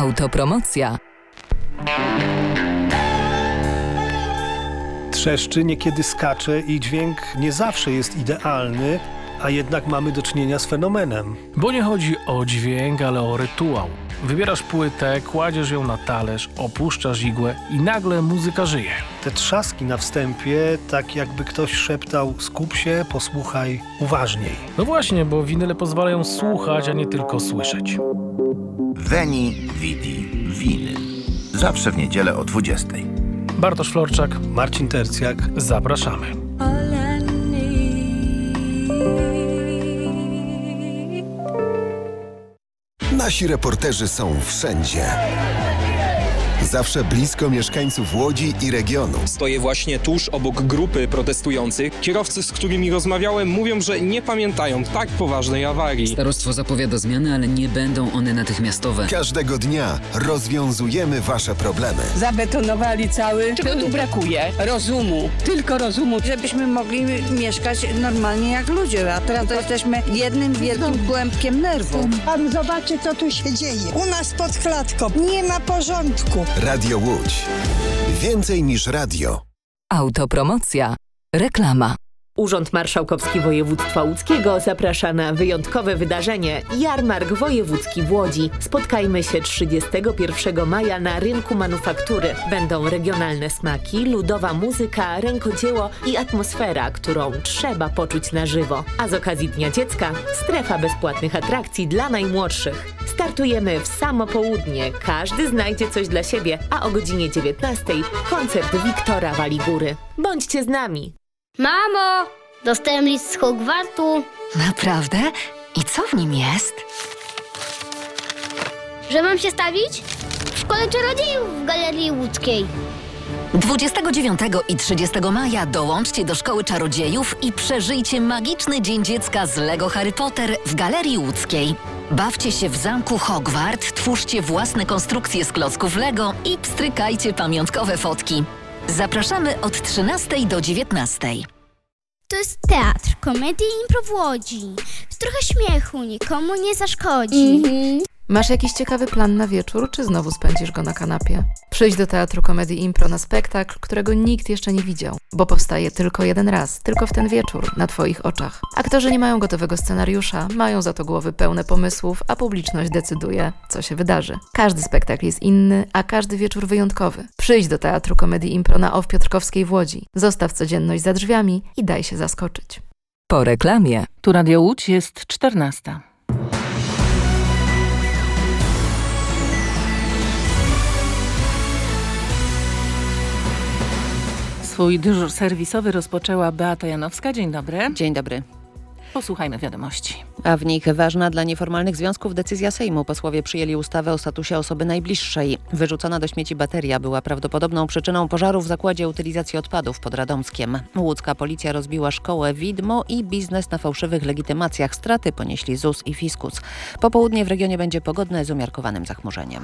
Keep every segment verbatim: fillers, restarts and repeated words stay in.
Autopromocja. Trzeszczy, niekiedy skacze i dźwięk nie zawsze jest idealny, a jednak mamy do czynienia z fenomenem. Bo nie chodzi o dźwięk, ale o rytuał. Wybierasz płytę, kładziesz ją na talerz, opuszczasz igłę i nagle muzyka żyje. Te trzaski na wstępie, tak jakby ktoś szeptał: skup się, posłuchaj uważniej. No właśnie, bo winyle pozwalają słuchać, a nie tylko słyszeć. Veni, Vidi, Winyl. Zawsze w niedzielę o dwudziestej. Bartosz Florczak, Marcin Tercjak. Zapraszamy. Nasi reporterzy są wszędzie. Zawsze blisko mieszkańców Łodzi i regionu. Stoję właśnie tuż obok grupy protestujących. Kierowcy, z którymi rozmawiałem, mówią, że nie pamiętają tak poważnej awarii. Starostwo zapowiada zmiany, ale nie będą one natychmiastowe. Każdego dnia rozwiązujemy wasze problemy. Zabetonowali cały. Czego tu brakuje? Rozumu. Tylko rozumu. Żebyśmy mogli mieszkać normalnie jak ludzie, a teraz to jesteśmy jednym wielkim kłębkiem nerwów. Pan zobaczy, co tu się dzieje. U nas pod klatką nie ma porządku. Radio Łódź. Więcej niż radio. Autopromocja. Reklama. Urząd Marszałkowski Województwa Łódzkiego zaprasza na wyjątkowe wydarzenie Jarmark Wojewódzki w Łodzi. Spotkajmy się trzydziestego pierwszego maja na rynku manufaktury. Będą regionalne smaki, ludowa muzyka, rękodzieło i atmosfera, którą trzeba poczuć na żywo. A z okazji Dnia Dziecka strefa bezpłatnych atrakcji dla najmłodszych. Startujemy w samo południe. Każdy znajdzie coś dla siebie, a o godzinie dziewiętnastej koncert Wiktora Waligóry. Bądźcie z nami! Mamo, dostałem list z Hogwartu. Naprawdę? I co w nim jest? Że mam się stawić w Szkole Czarodziejów w Galerii Łódzkiej. dwudziestego dziewiątego i trzydziestego maja dołączcie do Szkoły Czarodziejów i przeżyjcie magiczny Dzień Dziecka z Lego Harry Potter w Galerii Łódzkiej. Bawcie się w zamku Hogwart, twórzcie własne konstrukcje z klocków Lego i pstrykajcie pamiątkowe fotki. Zapraszamy od trzynastej do dziewiętnastej. To jest teatr komedii i impro w Łodzi. Trochę śmiechu nikomu nie zaszkodzi. Mm-hmm. Masz jakiś ciekawy plan na wieczór, czy znowu spędzisz go na kanapie? Przyjdź do Teatru Komedii Impro na spektakl, którego nikt jeszcze nie widział, bo powstaje tylko jeden raz, tylko w ten wieczór, na Twoich oczach. Aktorzy nie mają gotowego scenariusza, mają za to głowy pełne pomysłów, a publiczność decyduje, co się wydarzy. Każdy spektakl jest inny, a każdy wieczór wyjątkowy. Przyjdź do Teatru Komedii Impro na O w Piotrkowskiej w Łodzi. Zostaw codzienność za drzwiami i daj się zaskoczyć. Po reklamie. Tu Radio Łódź, jest czternasta. Swój dyżur serwisowy rozpoczęła Beata Janowska. Dzień dobry. Dzień dobry. Posłuchajmy wiadomości. A w nich ważna dla nieformalnych związków decyzja Sejmu. Posłowie przyjęli ustawę o statusie osoby najbliższej. Wyrzucona do śmieci bateria była prawdopodobną przyczyną pożaru w zakładzie utylizacji odpadów pod Radomskiem. Łódzka policja rozbiła szkołę widmo i biznes na fałszywych legitymacjach. Straty ponieśli Z U S i Fiskus. Popołudnie w regionie będzie pogodne z umiarkowanym zachmurzeniem.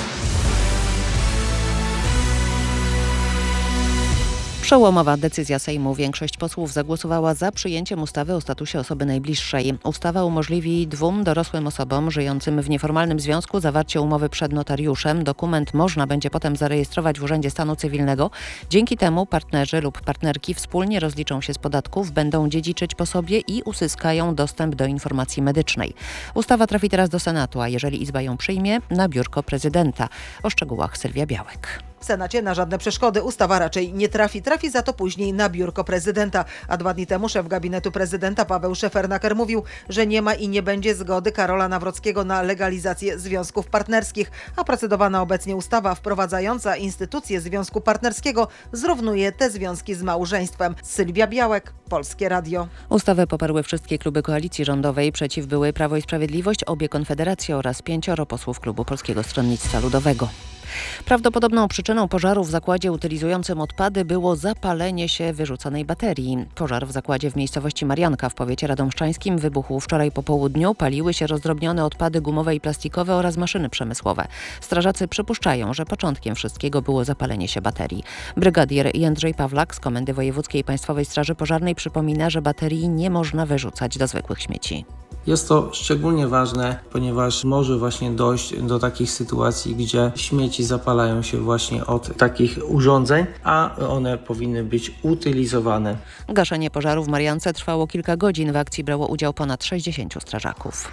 Przełomowa decyzja Sejmu. Większość posłów zagłosowała za przyjęciem ustawy o statusie osoby najbliższej. Ustawa umożliwi dwóm dorosłym osobom żyjącym w nieformalnym związku zawarcie umowy przed notariuszem. Dokument można będzie potem zarejestrować w Urzędzie Stanu Cywilnego. Dzięki temu partnerzy lub partnerki wspólnie rozliczą się z podatków, będą dziedziczyć po sobie i uzyskają dostęp do informacji medycznej. Ustawa trafi teraz do Senatu, a jeżeli Izba ją przyjmie, na biurko prezydenta. O szczegółach Sylwia Białek. W Senacie na żadne przeszkody ustawa raczej nie trafi. Trafi za to później na biurko prezydenta. A dwa dni temu szef gabinetu prezydenta Paweł Szefernaker mówił, że nie ma i nie będzie zgody Karola Nawrockiego na legalizację związków partnerskich. A procedowana obecnie ustawa wprowadzająca instytucję związku partnerskiego zrównuje te związki z małżeństwem. Sylwia Białek, Polskie Radio. Ustawę poparły wszystkie kluby koalicji rządowej. Przeciw były Prawo i Sprawiedliwość, obie konfederacje oraz pięcioro posłów klubu Polskiego Stronnictwa Ludowego. Prawdopodobną przyczyną pożaru w zakładzie utylizującym odpady było zapalenie się wyrzuconej baterii. Pożar w zakładzie w miejscowości Marianka w powiecie radomszczańskim wybuchł wczoraj po południu. Paliły się rozdrobnione odpady gumowe i plastikowe oraz maszyny przemysłowe. Strażacy przypuszczają, że początkiem wszystkiego było zapalenie się baterii. Brygadier Jędrzej Pawlak z Komendy Wojewódzkiej Państwowej Straży Pożarnej przypomina, że baterii nie można wyrzucać do zwykłych śmieci. Jest to szczególnie ważne, ponieważ może właśnie dojść do takich sytuacji, gdzie śmieci zapalają się właśnie od takich urządzeń, a one powinny być utylizowane. Gaszenie pożaru w Mariance trwało kilka godzin. W akcji brało udział ponad sześćdziesięciu strażaków.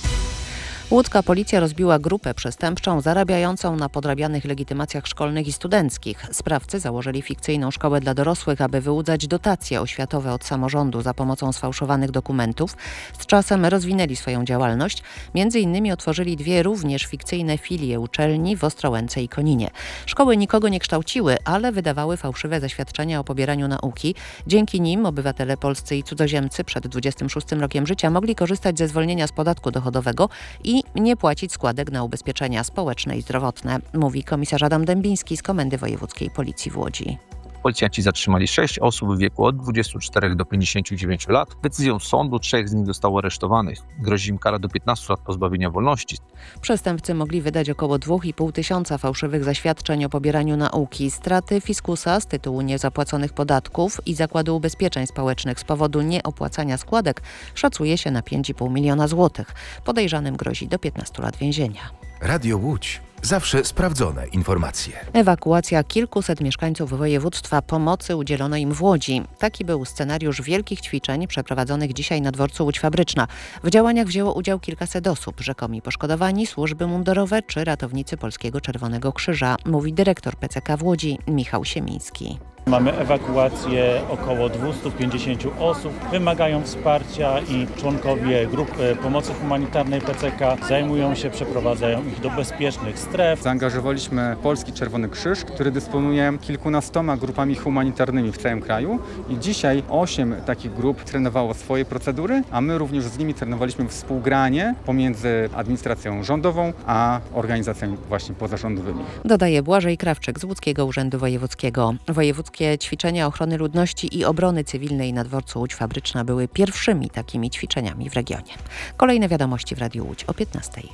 Łódzka policja rozbiła grupę przestępczą zarabiającą na podrabianych legitymacjach szkolnych i studenckich. Sprawcy założyli fikcyjną szkołę dla dorosłych, aby wyłudzać dotacje oświatowe od samorządu za pomocą sfałszowanych dokumentów. Z czasem rozwinęli swoją działalność. Między innymi otworzyli dwie również fikcyjne filie uczelni w Ostrołęce i Koninie. Szkoły nikogo nie kształciły, ale wydawały fałszywe zaświadczenia o pobieraniu nauki. Dzięki nim obywatele polscy i cudzoziemcy przed dwudziestym szóstym rokiem życia mogli korzystać ze zwolnienia z podatku dochodowego i nie płacić składek na ubezpieczenia społeczne i zdrowotne, mówi komisarz Adam Dębiński z Komendy Wojewódzkiej Policji w Łodzi. Policjanci zatrzymali sześć osób w wieku od dwudziestu czterech do pięćdziesięciu dziewięciu lat. Decyzją sądu trzech z nich zostało aresztowanych. Grozi im kara do piętnastu lat pozbawienia wolności. Przestępcy mogli wydać około dwa i pół tysiąca fałszywych zaświadczeń o pobieraniu nauki. Straty fiskusa z tytułu niezapłaconych podatków i Zakładu Ubezpieczeń Społecznych z powodu nieopłacania składek szacuje się na pięć i pół miliona złotych. Podejrzanym grozi do piętnastu lat więzienia. Radio Łódź. Zawsze sprawdzone informacje. Ewakuacja kilkuset mieszkańców województwa, pomocy udzielono im w Łodzi. Taki był scenariusz wielkich ćwiczeń przeprowadzonych dzisiaj na dworcu Łódź Fabryczna. W działaniach wzięło udział kilkaset osób, rzekomi poszkodowani, służby mundurowe czy ratownicy Polskiego Czerwonego Krzyża, mówi dyrektor P C K w Łodzi Michał Siemiński. Mamy ewakuację około dwieście pięćdziesiąt osób. Wymagają wsparcia i członkowie grup pomocy humanitarnej P C K zajmują się, przeprowadzają ich do bezpiecznych stref. Zaangażowaliśmy Polski Czerwony Krzyż, który dysponuje kilkunastoma grupami humanitarnymi w całym kraju i dzisiaj osiem takich grup trenowało swoje procedury, a my również z nimi trenowaliśmy współgranie pomiędzy administracją rządową a organizacjami właśnie pozarządowymi. Dodaje Błażej Krawczyk z Łódzkiego Urzędu Wojewódzkiego. Wojewódzkie ćwiczenia ochrony ludności i obrony cywilnej na dworcu Łódź Fabryczna były pierwszymi takimi ćwiczeniami w regionie. Kolejne wiadomości w Radiu Łódź o piętnastej.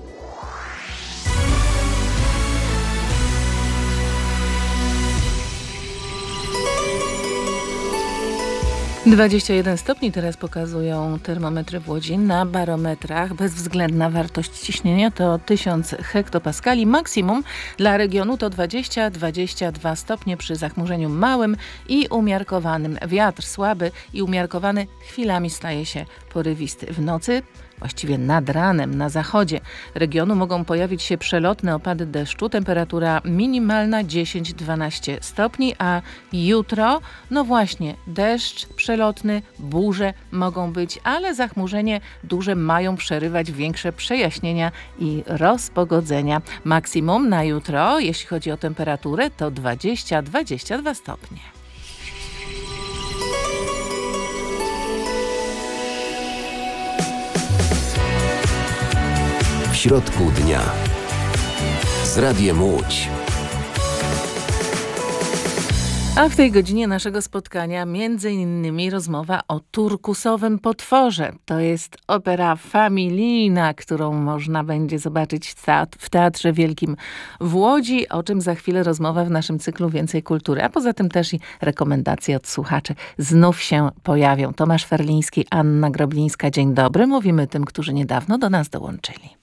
dwadzieścia jeden stopni teraz pokazują termometry w Łodzi. Na barometrach bezwzględna wartość ciśnienia to tysiąc hektopaskali. Maksimum dla regionu to dwadzieścia do dwudziestu dwóch stopni przy zachmurzeniu małym i umiarkowanym. Wiatr słaby i umiarkowany chwilami staje się porywisty. W nocy, właściwie nad ranem na zachodzie regionu mogą pojawić się przelotne opady deszczu. Temperatura minimalna dziesięć do dwunastu stopni, a jutro, no właśnie, deszcz przelotny, burze mogą być, ale zachmurzenie duże mają przerywać większe przejaśnienia i rozpogodzenia. Maksimum na jutro, jeśli chodzi o temperaturę, to dwadzieścia do dwudziestu dwóch stopni. W środku dnia z Radiem Łódź. A w tej godzinie naszego spotkania między innymi rozmowa o turkusowym potworze. To jest opera familijna, którą można będzie zobaczyć w Teatrze Wielkim w Łodzi, o czym za chwilę rozmowa w naszym cyklu Więcej Kultury. A poza tym też i rekomendacje od słuchaczy znów się pojawią. Tomasz Ferliński, Anna Groblińska. Dzień dobry. Mówimy tym, którzy niedawno do nas dołączyli.